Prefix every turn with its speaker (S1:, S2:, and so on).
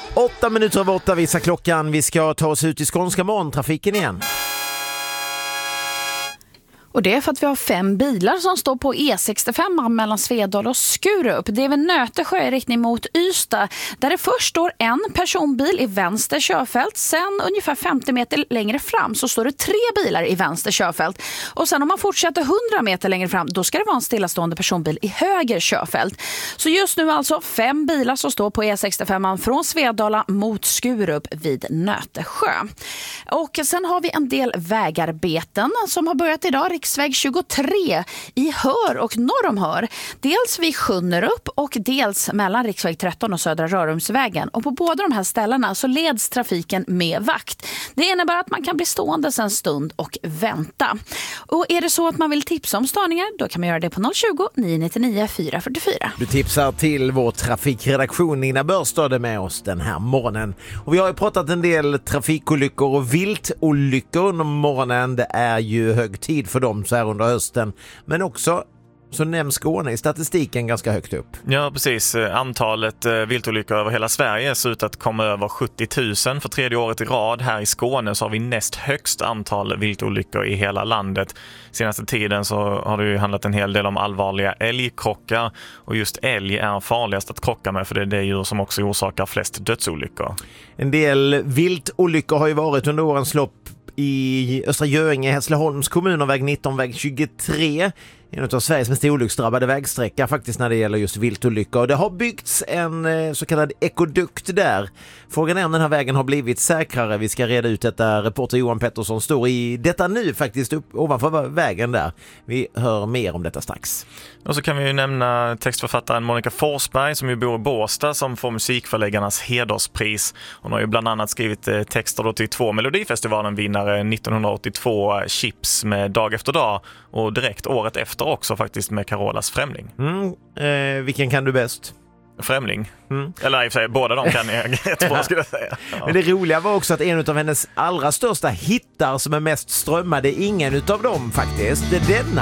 S1: 8:08 visar klockan. Vi ska ta oss ut i skånska morgontrafiken igen.
S2: Och det är för att vi har 5 bilar som står på E65 mellan Svedala och Skurup. Det är vid Nötesjö i riktning mot Ystad. Där det först står en personbil i vänster körfält. Sen ungefär 50 meter längre fram så står det 3 bilar i vänster körfält. Och sen om man fortsätter 100 meter längre fram då ska det vara en stillastående personbil i höger körfält. Så just nu alltså 5 bilar som står på E65 från Svedala mot Skurup vid Nötesjö. Och sen har vi en del vägarbeten som har börjat idag. Riksväg 23 i Hör och norr om Hör. Dels vid Sjunnerup och dels mellan riksväg 13 och Södra Rörumsvägen. Och på båda de här ställena så leds trafiken med vakt. Det innebär att man kan bli stående en stund och vänta. Och är det så att man vill tipsa om störningar då kan man göra det på 020 999 444.
S1: Du tipsar till vår trafikredaktion. Nina Börstad är med oss den här morgonen. Och vi har ju pratat en del trafikolyckor och viltolyckor under morgonen. Det är ju hög tid för dem så här under hösten. Men också så nämns Skåne i statistiken ganska högt upp.
S3: Ja, precis. Antalet viltolyckor över hela Sverige ser ut att komma över 70 000. För 3:e året i rad här i Skåne så har vi näst högst antal viltolyckor i hela landet. Senaste tiden så har det ju handlat en hel del om allvarliga älgkrockar. Och just älg är farligast att krocka med för det är det djur som också orsakar flest dödsolyckor.
S1: En del viltolyckor har ju varit under årens lopp i Östra Göinge, Hässleholms kommun och väg 19, väg 23. En av Sveriges mest olycksdrabbade vägsträcka faktiskt när det gäller just viltolyckor. Det har byggts en så kallad ekodukt där. Frågan är om den här vägen har blivit säkrare. Vi ska reda ut detta. Reporter Johan Pettersson står i detta nu faktiskt upp ovanför vägen där. Vi hör mer om detta strax.
S3: Och så kan vi ju nämna textförfattaren Monica Forsberg som ju bor i Båstad som får musikförläggarnas hederspris. Hon har ju bland annat skrivit texter då till 2 Melodifestivalen-vinnare 1982 Chips med Dag efter dag och direkt året efter också faktiskt med Carolas Främling.
S1: Vilken kan du bäst?
S3: Främling. Eller i och för sig, båda de kan jag rätt på skulle jag säga. Ja.
S1: Men det roliga var också att en av hennes allra största hittar som är mest strömmade, ingen utav dem faktiskt, det är denna.